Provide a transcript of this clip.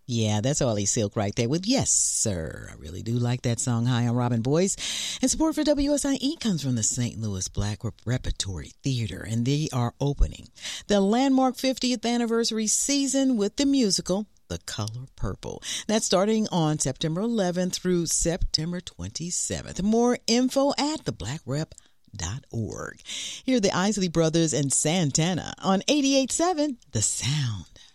Yeah, that's Ollie Silk right there with Yes, Sir. I really do like that song. Hi, I'm Robin Boyce. And support for WSIE comes from the St. Louis Black Repertory Theater, and they are opening the landmark 50th anniversary season with the musical The Color Purple. That's starting on September 11th through September 27th. More info at theblackrep.org. Here are the Isley Brothers and Santana on 88.7 The Sound.